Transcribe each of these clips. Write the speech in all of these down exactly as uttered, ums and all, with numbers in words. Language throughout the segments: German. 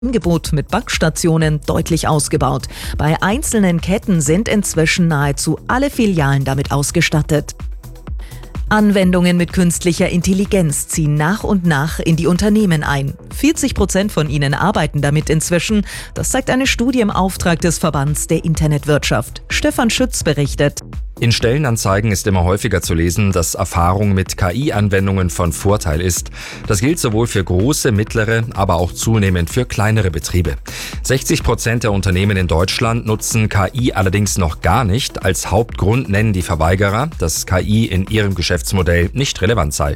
Angebot mit Backstationen deutlich ausgebaut. Bei einzelnen Ketten sind inzwischen nahezu alle Filialen damit ausgestattet. Anwendungen mit künstlicher Intelligenz ziehen nach und nach in die Unternehmen ein. vierzig Prozent von ihnen arbeiten damit inzwischen. Das zeigt eine Studie im Auftrag des Verbands der Internetwirtschaft. Stefan Schütz berichtet. In Stellenanzeigen ist immer häufiger zu lesen, dass Erfahrung mit K I-Anwendungen von Vorteil ist. Das gilt sowohl für große, mittlere, aber auch zunehmend für kleinere Betriebe. sechzig Prozent der Unternehmen in Deutschland nutzen K I allerdings noch gar nicht. Als Hauptgrund nennen die Verweigerer, dass K I in ihrem Geschäftsmodell nicht relevant sei.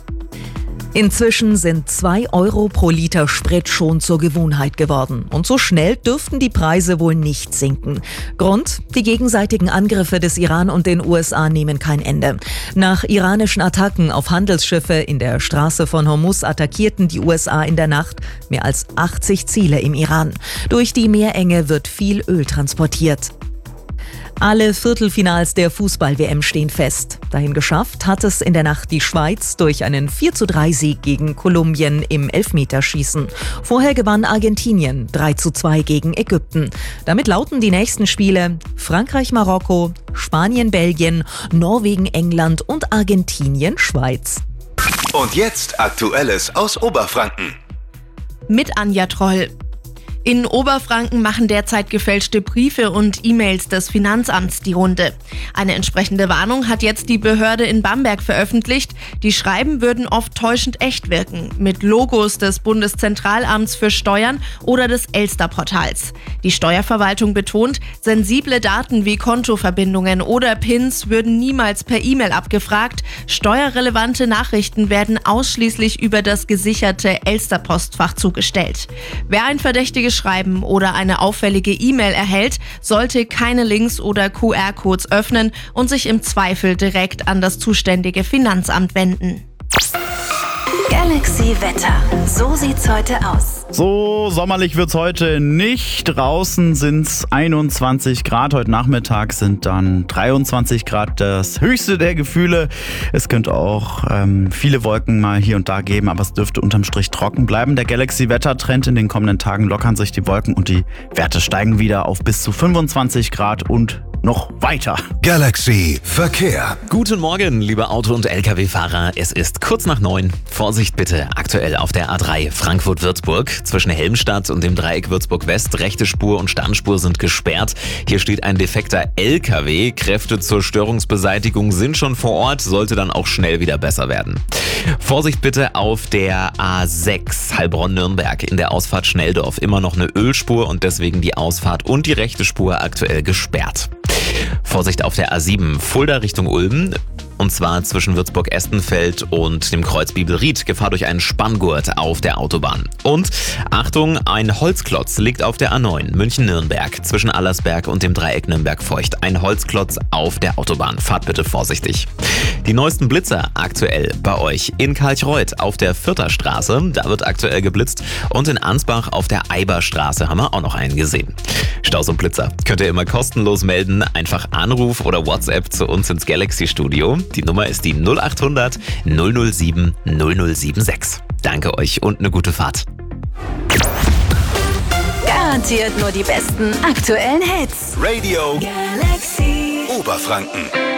Inzwischen sind zwei Euro pro Liter Sprit schon zur Gewohnheit geworden. Und so schnell dürften die Preise wohl nicht sinken. Grund? Die gegenseitigen Angriffe des Iran und den U S A nehmen kein Ende. Nach iranischen Attacken auf Handelsschiffe in der Straße von Hormuz attackierten die U S A in der Nacht mehr als achtzig Ziele im Iran. Durch die Meerenge wird viel Öl transportiert. Alle Viertelfinals der Fußball-W M stehen fest. Dahin geschafft hat es in der Nacht die Schweiz durch einen vier zu drei Sieg gegen Kolumbien im Elfmeterschießen. Vorher gewann Argentinien drei zu zwei gegen Ägypten. Damit lauten die nächsten Spiele Frankreich-Marokko, Spanien-Belgien, Norwegen-England und Argentinien-Schweiz. Und jetzt Aktuelles aus Oberfranken. Mit Anja Troll. In Oberfranken machen derzeit gefälschte Briefe und E-Mails des Finanzamts die Runde. Eine entsprechende Warnung hat jetzt die Behörde in Bamberg veröffentlicht. Die Schreiben würden oft täuschend echt wirken, mit Logos des Bundeszentralamts für Steuern oder des Elster-Portals. Die Steuerverwaltung betont, sensible Daten wie Kontoverbindungen oder Pins würden niemals per E-Mail abgefragt. Steuerrelevante Nachrichten werden ausschließlich über das gesicherte Elster-Postfach zugestellt. Wer ein verdächtiges Schreiben oder eine auffällige E-Mail erhält, sollte keine Links oder Q R-Codes öffnen und sich im Zweifel direkt an das zuständige Finanzamt wenden. Galaxy Wetter. So sieht's heute aus. So sommerlich wird's heute nicht. Draußen sind's einundzwanzig Grad. Heute Nachmittag sind dann dreiundzwanzig Grad das höchste der Gefühle. Es könnte auch ähm, viele Wolken mal hier und da geben, aber es dürfte unterm Strich trocken bleiben. Der Galaxy-Wettertrend: in den kommenden Tagen lockern sich die Wolken und die Werte steigen wieder auf bis zu fünfundzwanzig Grad und noch weiter. Galaxy Verkehr. Guten Morgen, liebe Auto- und L K W-Fahrer. Es ist kurz nach neun. Vorsicht bitte, aktuell auf der A drei Frankfurt-Würzburg. Zwischen Helmstadt und dem Dreieck Würzburg-West. Rechte Spur und Standspur sind gesperrt. Hier steht ein defekter L K W. Kräfte zur Störungsbeseitigung sind schon vor Ort. Sollte dann auch schnell wieder besser werden. Vorsicht bitte auf der A sechs Heilbronn-Nürnberg. In der Ausfahrt Schnelldorf immer noch eine Ölspur und deswegen die Ausfahrt und die rechte Spur aktuell gesperrt. Vorsicht auf der A sieben Fulda Richtung Ulm. Und zwar zwischen Würzburg-Estenfeld und dem Kreuz Bibelried. Gefahr durch einen Spanngurt auf der Autobahn. Und Achtung, ein Holzklotz liegt auf der A neun München-Nürnberg zwischen Allersberg und dem Dreieck Nürnberg-Feucht. Ein Holzklotz auf der Autobahn. Fahrt bitte vorsichtig. Die neuesten Blitzer aktuell bei euch in Kalchreuth auf der Fürther Straße. Da wird aktuell geblitzt. Und in Ansbach auf der Eiberstraße haben wir auch noch einen gesehen. Staus und Blitzer könnt ihr immer kostenlos melden. Einfach Anruf oder WhatsApp zu uns ins Galaxy-Studio. Die Nummer ist die null acht hundert null null sieben null null sieben sechs. Danke euch und eine gute Fahrt. Garantiert nur die besten aktuellen Hits. Radio Galaxy Oberfranken.